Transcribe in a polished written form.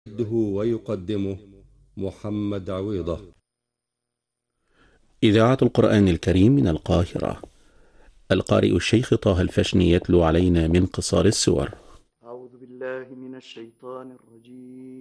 ويقدمه محمد عويضة. إذاعة القرآن الكريم من القاهرة. القارئ الشيخ طه الفشني يتلو علينا من قصار السور. أعوذ بالله من الشيطان الرجيم.